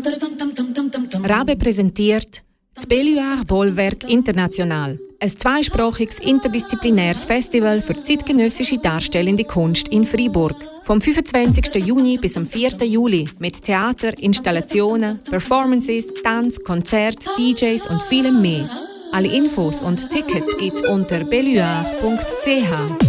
Rabe präsentiert das Belluard Bollwerk International, ein zweisprachiges interdisziplinäres Festival für zeitgenössische darstellende Kunst in Freiburg. Vom 25. Juni bis am 4. Juli mit Theater, Installationen, Performances, Tanz, Konzert, DJs und vielem mehr. Alle Infos und Tickets gibt's unter belluard.ch.